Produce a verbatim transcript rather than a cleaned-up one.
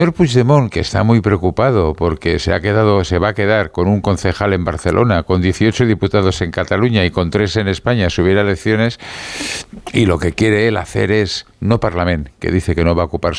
señor Puigdemont, que está muy preocupado porque se ha quedado, se va a quedar con un concejal en Barcelona, con dieciocho diputados en Cataluña y con tres en España si hubiera elecciones, y lo que quiere él hacer es no Parlament, que dice que no va a ocupar